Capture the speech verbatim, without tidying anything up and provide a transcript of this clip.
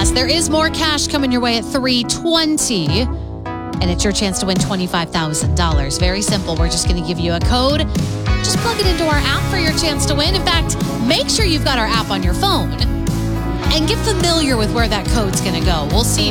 last. There is more cash coming your way at three twenty, and it's your chance to win twenty-five thousand dollars. Very simple. We're just going to give you a code. Just plug it into our app for your chance to win. In fact, make sure you've got our app on your phone and get familiar with where that code's going to go. We'll see